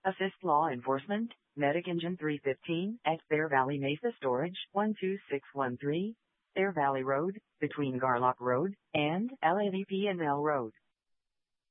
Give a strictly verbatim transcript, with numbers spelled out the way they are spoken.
Assist law enforcement, Medic Engine three fifteen at Bear Valley Mesa Storage, one two six one three, Bear Valley Road, between Garlock Road and L A V P and L Road.